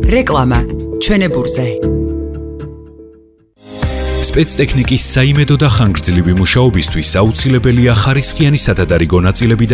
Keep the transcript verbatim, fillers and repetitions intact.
რეკლამა ჩვენებურზე. სპეცტექნიკის საიმედო და ხანგრძლივი მუშაობისთვის აუცილებელია ხარისხიანი სათადარიგო ნაწილები და